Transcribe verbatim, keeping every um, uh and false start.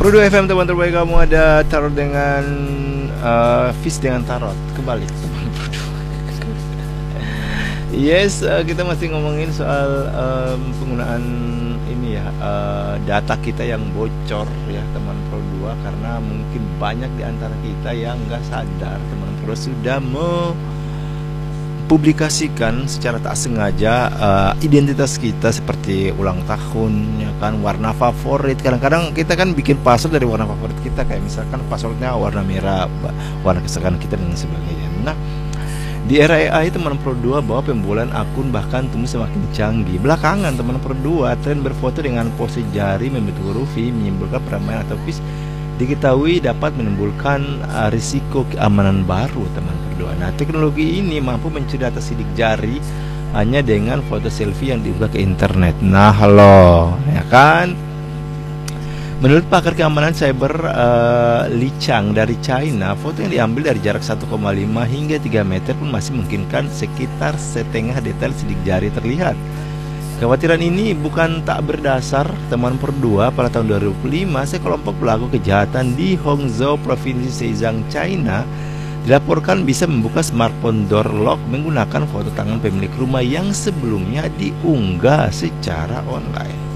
Pro dua F M, teman terbaik kamu. Ada tarot dengan uh, Fish dengan tarot kebalik, teman Pro dua. Yes, uh, kita masih ngomongin soal um, penggunaan ini ya, uh, data kita yang bocor ya teman Pro dua, karena mungkin banyak di antara kita yang nggak sadar teman Pro sudah mau publikasikan secara tak sengaja uh, identitas kita seperti ulang tahun, ya kan, warna favorit. Kadang-kadang kita kan bikin password dari warna favorit kita, kayak misalkan passwordnya warna merah, warna kesukaan kita dan sebagainya. Nah, di era A I teman Pro dua bahwa pembolaan akun bahkan tumbuh semakin canggih. Belakangan teman Pro dua tren berfoto dengan pose jari membentuk huruf V menimbulkan peramaian atau fish diketahui dapat menimbulkan uh, risiko keamanan baru teman Pro dua. Nah, teknologi ini mampu mencuri data sidik jari hanya dengan foto selfie yang diunggah ke internet. Nah, halo, ya kan? Menurut pakar keamanan cyber uh, Li Chang dari China, foto yang diambil dari jarak satu koma lima hingga tiga meter pun masih memungkinkan sekitar setengah detail sidik jari terlihat. Kekhawatiran ini bukan tak berdasar teman Pro dua. Pada tahun dua ribu lima, sekelompok pelaku kejahatan di Hangzhou, Provinsi Zhejiang, China dilaporkan bisa membuka smartphone door lock menggunakan foto tangan pemilik rumah yang sebelumnya diunggah secara online.